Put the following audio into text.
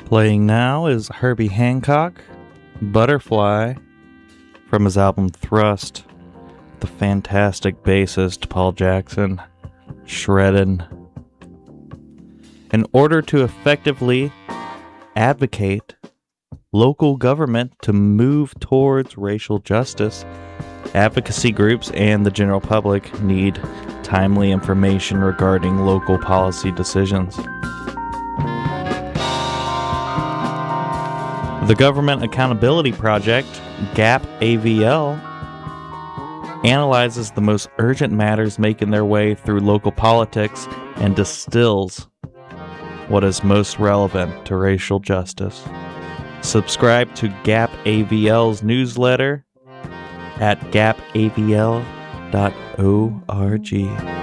Playing now is Herbie Hancock, Butterfly, from his album Thrust. The fantastic bassist Paul Jackson shredded. In order to effectively advocate local government to move towards racial justice, advocacy groups and the general public need timely information regarding local policy decisions. The Government Accountability Project, GAP-AVL, analyzes the most urgent matters making their way through local politics and distills what is most relevant to racial justice. Subscribe to GAP-AVL's newsletter at gapavl.org.